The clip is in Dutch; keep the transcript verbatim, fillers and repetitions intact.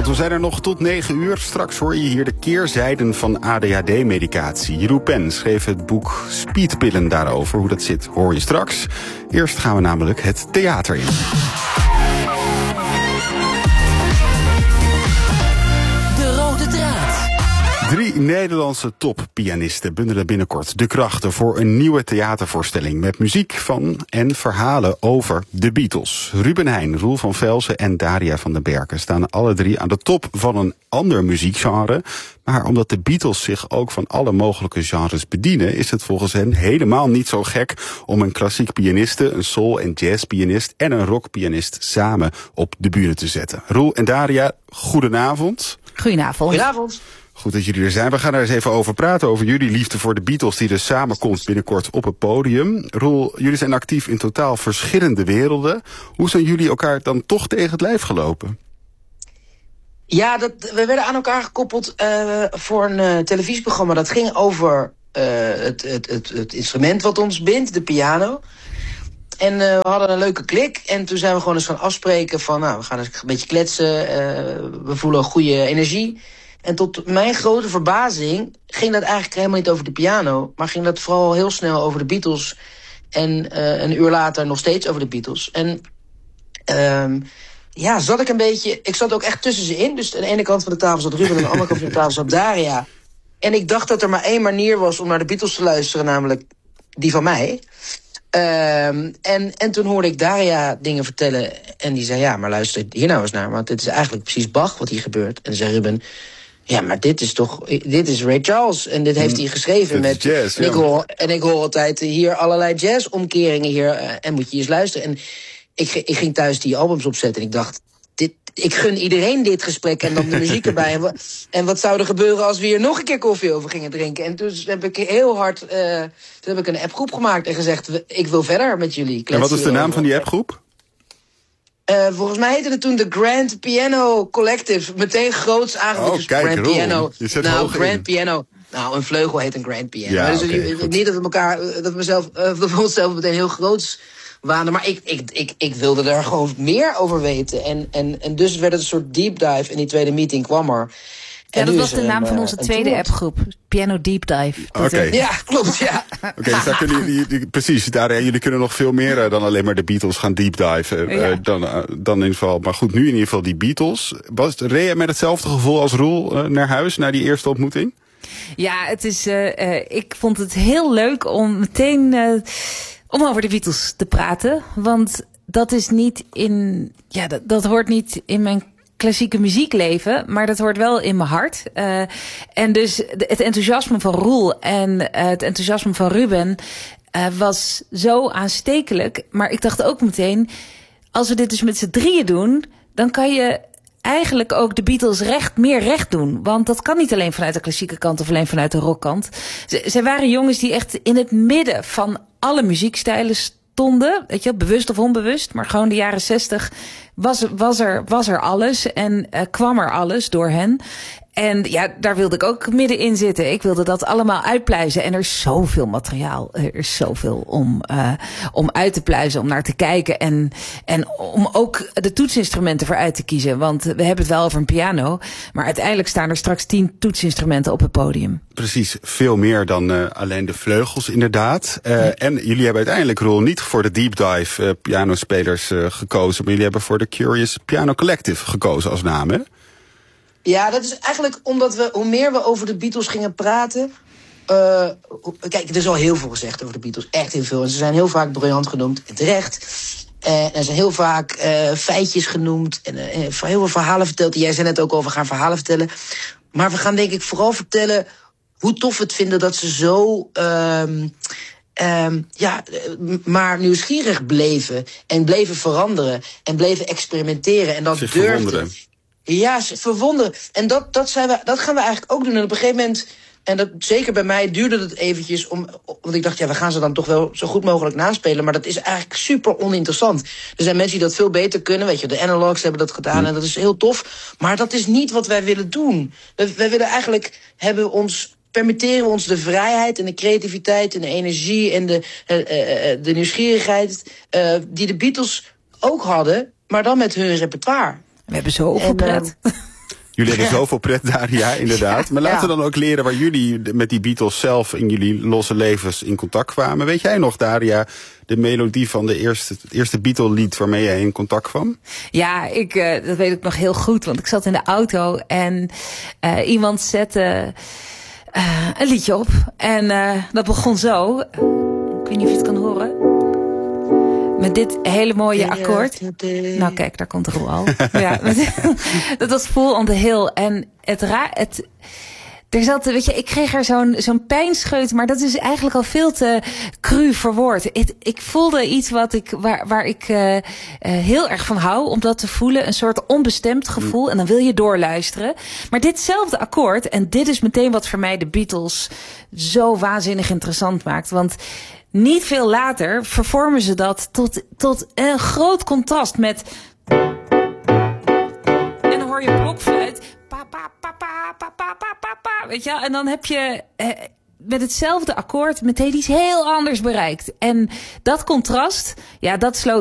Goedenavond, we zijn er nog tot negen uur. Straks hoor je hier de keerzijden van A D H D-medicatie. Jeroen Pen schreef het boek Speedpillen daarover. Hoe dat zit, hoor je straks. Eerst gaan we namelijk het theater in. De rode draad. Drie Nederlandse toppianisten bundelen binnenkort de krachten voor een nieuwe theatervoorstelling met muziek van en verhalen over de Beatles. Ruben Heijn, Roel van Velzen en Daria van den Berken staan alle drie aan de top van een ander muziekgenre. Maar omdat de Beatles zich ook van alle mogelijke genres bedienen, is het volgens hen helemaal niet zo gek om een klassiek pianiste, een soul- en jazzpianist en een rockpianist samen op de bühne te zetten. Roel en Daria, goedenavond. Goedenavond. Goedenavond. Goed dat jullie er zijn. We gaan er eens even over praten, over jullie liefde voor de Beatles die dus samenkomt binnenkort op het podium. Roel, jullie zijn actief in totaal verschillende werelden. Hoe zijn jullie elkaar dan toch tegen het lijf gelopen? Ja, dat, we werden aan elkaar gekoppeld uh, voor een uh, televisieprogramma. Dat ging over uh, het, het, het, het instrument wat ons bindt, de piano. En uh, we hadden een leuke klik. En toen zijn we gewoon eens gaan afspreken van, nou, we gaan eens een beetje kletsen. Uh, we voelen een goede energie. En tot mijn grote verbazing ging dat eigenlijk helemaal niet over de piano, maar ging dat vooral heel snel over de Beatles. En uh, een uur later nog steeds over de Beatles. En um, ja, zat ik een beetje... Ik zat ook echt tussen ze in. Dus aan de ene kant van de tafel zat Ruben en aan de andere kant van de tafel zat Daria. En ik dacht dat er maar één manier was om naar de Beatles te luisteren, namelijk die van mij. Um, en, en toen hoorde ik Daria dingen vertellen. En die zei, ja, maar luister hier nou eens naar. Want dit is eigenlijk precies Bach wat hier gebeurt. En zei Ruben, ja, maar dit is toch... Dit is Ray Charles. En dit heeft hij geschreven dit met... Jazz, en, ik ja. hoor, en ik hoor altijd hier allerlei jazz-omkeringen hier. Uh, en moet je eens luisteren. En ik, ik ging thuis die albums opzetten. En ik dacht, dit, ik gun iedereen dit gesprek. En dan de muziek erbij. En, wa, en wat zou er gebeuren als we hier nog een keer koffie over gingen drinken? En toen heb ik heel hard... Uh, toen heb ik een appgroep gemaakt en gezegd, ik wil verder met jullie. En wat is de naam van die appgroep? Uh, volgens mij heette het toen de Grand Piano Collective. Meteen groots aangekondigd. Oh, kijk, Grand Roel, Piano. je zet nou, hoog Grand in. Piano. Nou, een vleugel heet een Grand Piano. Ja, dus okay, uh, niet dat we elkaar, uh, dat we, zelf, uh, dat we onszelf meteen heel groots waanden. Maar ik, ik, ik, ik wilde daar gewoon meer over weten. En, en, en dus werd het een soort deep dive. En die tweede meeting kwam er. Ja, En dat nu was is de er naam een, van uh, onze een tweede tour. appgroep. Piano Deep Dive. Oké. Okay. Ja, klopt, ja. Oké, okay, dus daar kunnen jullie, jullie- precies, daar, jullie kunnen nog veel meer uh, dan alleen maar de Beatles gaan deep diven. Uh, Ja. dan, uh, dan in ieder geval, maar goed, nu in ieder geval die Beatles. Was reed je met hetzelfde gevoel als Roel uh, naar huis, na die eerste ontmoeting? Ja, het is, uh, uh, ik vond het heel leuk om meteen uh, om over de Beatles te praten. Want dat is niet in, ja, dat, dat hoort niet in mijn klassieke muziekleven, maar dat hoort wel in mijn hart. Uh, en dus de, het enthousiasme van Roel en uh, het enthousiasme van Ruben uh, was zo aanstekelijk. Maar ik dacht ook meteen, als we dit dus met z'n drieën doen, dan kan je eigenlijk ook de Beatles recht, meer recht doen. Want dat kan niet alleen vanuit de klassieke kant of alleen vanuit de rockkant. Ze, zij waren jongens die echt in het midden van alle muziekstijlen stonden. Weet je, bewust of onbewust. Maar gewoon de jaren zestig was, was, er, was er alles. En uh, kwam er alles door hen. En ja, daar wilde ik ook middenin zitten. Ik wilde dat allemaal uitpluizen. En er is zoveel materiaal. Er is zoveel om, uh, om uit te pluizen, om naar te kijken. En, en om ook de toetsinstrumenten voor uit te kiezen. Want we hebben het wel over een piano. Maar uiteindelijk staan er straks tien toetsinstrumenten op het podium. Precies, veel meer dan uh, alleen de vleugels inderdaad. Uh, ja. En jullie hebben uiteindelijk, Roel, niet voor de deep dive uh, pianospelers uh, gekozen. Maar jullie hebben voor de Curious Piano Collective gekozen als naam, hè? Ja, dat is eigenlijk omdat we, hoe meer we over de Beatles gingen praten. Uh, kijk, er is al heel veel gezegd over de Beatles. Echt heel veel. En ze zijn heel vaak briljant genoemd. En terecht. Uh, er zijn heel vaak uh, feitjes genoemd. En uh, heel veel verhalen verteld. Jij zei net ook over gaan verhalen vertellen. Maar we gaan denk ik vooral vertellen hoe tof we het vinden dat ze zo Um, Um, ja, maar nieuwsgierig bleven. En bleven veranderen. En bleven experimenteren. En dat Zich durfden. verwonderen. Ja, verwonderen. En dat, dat, zijn we, dat gaan we eigenlijk ook doen. En op een gegeven moment, en dat, zeker bij mij duurde het eventjes om, want ik dacht, ja, we gaan ze dan toch wel zo goed mogelijk naspelen. Maar dat is eigenlijk super oninteressant. Er zijn mensen die dat veel beter kunnen. Weet je, de Analogs hebben dat gedaan en dat is heel tof. Maar dat is niet wat wij willen doen. Wij, wij willen eigenlijk, hebben we ons, permitteren we ons de vrijheid en de creativiteit en de energie en de, uh, uh, de nieuwsgierigheid uh, die de Beatles ook hadden, maar dan met hun repertoire. We hebben zoveel pret. Uh, Jullie hebben zoveel pret, Daria, inderdaad. Maar laten we dan ook leren waar jullie met die Beatles zelf in jullie losse levens in contact kwamen. Weet jij nog, Daria, de melodie van de eerste, het eerste Beatle-lied waarmee jij in contact kwam? Ja, ik, uh, dat weet ik nog heel goed. Want ik zat in de auto en uh, iemand zette uh, een liedje op. En uh, dat begon zo. Ik weet niet of je het kan horen. Met dit hele mooie akkoord. Nou kijk, daar komt de Roel al. Ja, dat was Fool on the Hill. En het raar... Het, er zat, weet je, ik kreeg er zo'n zo'n pijnscheut, maar dat is eigenlijk al veel te cru verwoord. Ik, ik voelde iets wat ik, waar, waar ik uh, uh, heel erg van hou, om dat te voelen. Een soort onbestemd gevoel. En dan wil je doorluisteren. Maar ditzelfde akkoord, en dit is meteen wat voor mij de Beatles zo waanzinnig interessant maakt. Want niet veel later vervormen ze dat tot, tot een groot contrast met... En dan hoor je blokfluit. Pa, pa, pa, pa, pa, pa, pa, pa, pa. Weet je, en dan heb je eh, met hetzelfde akkoord meteen iets heel anders bereikt. En dat contrast, ja, dat sloot